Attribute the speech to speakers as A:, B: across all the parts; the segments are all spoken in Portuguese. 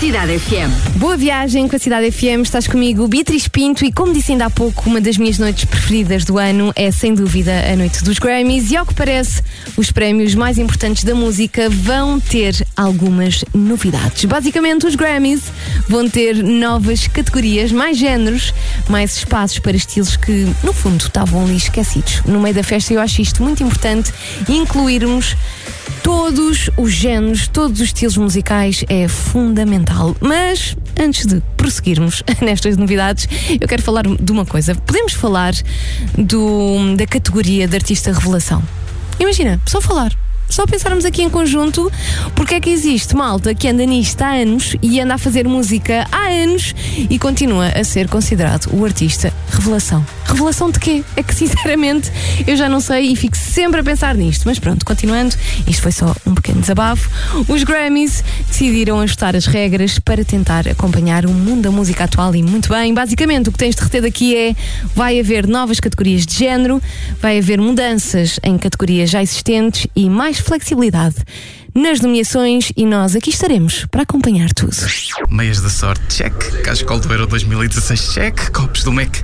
A: Cidade FM.
B: Boa viagem com a Cidade FM, estás comigo, Beatriz Pinto, e como disse ainda há pouco, uma das minhas noites preferidas do ano é sem dúvida a noite dos Grammys, e ao que parece, os prémios mais importantes da música vão ter algumas novidades. Basicamente, os Grammys vão ter novas categorias, mais géneros, mais espaços para estilos que, no fundo, estavam ali esquecidos. No meio da festa, eu acho isto muito importante, incluirmos todos os géneros, todos os estilos musicais é fundamental. Mas, antes de prosseguirmos nestas novidades, eu quero falar de uma coisa. Podemos falar da categoria de artista revelação? Imagina, só pensarmos aqui em conjunto, porque é que existe malta que anda nisto há anos e anda a fazer música há anos e continua a ser considerado o artista revelação. Revelação de quê? É que sinceramente eu já não sei e fico sempre a pensar nisto. Mas pronto, continuando, isto foi só um pequeno desabafo. Os Grammys decidiram ajustar as regras para tentar acompanhar o mundo da música atual, e muito bem. Basicamente o que tens de reter daqui é: vai haver novas categorias de género, vai haver mudanças em categorias já existentes e mais flexibilidade nas nomeações, e nós aqui estaremos para acompanhar tudo.
C: Meias da sorte, check. Cascol do Euro 2016, check. Copos do Mac.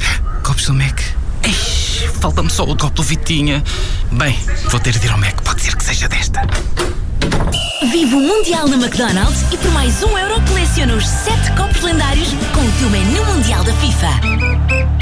C: Eish, falta-me só o copo do Vitinha. Bem, vou ter de ir ao Mac, pode ser que seja desta.
A: Vive o Mundial na McDonald's e por mais €1 coleciona os 7 copos lendários com o teu menu mundial da FIFA.